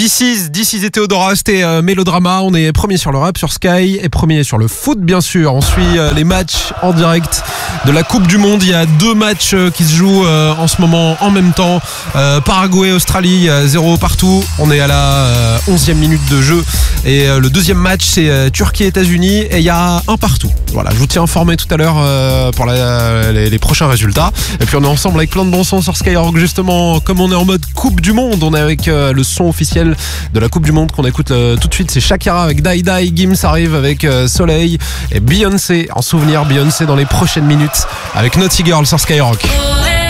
This is et Théodora, c'était Mélodrama. On est premier sur le rap sur Sky et premier sur le foot, bien sûr. On suit les matchs en direct de la Coupe du Monde. Il y a 2 matchs qui se jouent en ce moment en même temps. Paraguay, Australie, 0 partout. On est à la 11e minute de jeu. Et le deuxième match, c'est Turquie, États-Unis. Et il y a 1 partout. Voilà, je vous tiens informé tout à l'heure pour les prochains résultats. Et puis on est ensemble avec plein de bons sons sur Skyrock, justement, comme on est en mode Coupe du Monde. On est avec le son officiel de la Coupe du Monde qu'on écoute tout de suite. C'est Shakira avec Die Die. Gims arrive avec Soleil. Et Beyoncé, en souvenir, Beyoncé dans les prochaines minutes avec Naughty Girl sur Skyrock.